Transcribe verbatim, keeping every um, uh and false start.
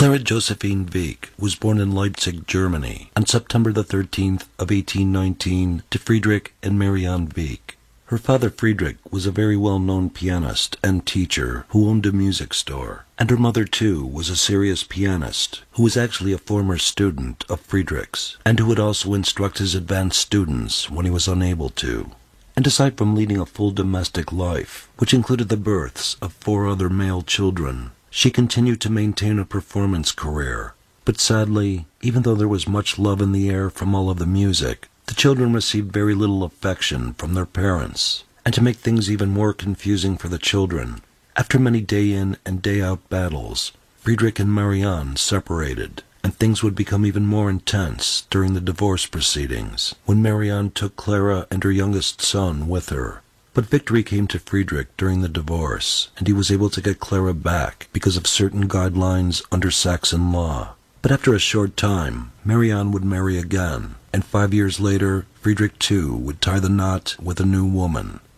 Clara Josephine Wieck was born in Leipzig, Germany, on September the thirteenth of eighteen nineteen to Friedrich and Marianne Wieck. Her father Friedrich was a very well-known pianist and teacher who owned a music store, and her mother too was a serious pianist who was actually a former student of Friedrich's, and who would also instruct his advanced students when he was unable to. And aside from leading a full domestic life, which included the births of four other male children, she continued to maintain a performance career. But sadly, even though there was much love in the air from all of the music, the children received very little affection from their parents. And to make things even more confusing for the children, after many day-in and day-out battles, Friedrich and Marianne separated, and things would become even more intense during the divorce proceedings, when Marianne took Clara and her youngest son with her. But victory came to Friedrich during the divorce, and he was able to get Clara back because of certain guidelines under Saxon law. But after a short time, Marianne would marry again, and five years later, Friedrich too would tie the knot with a new woman.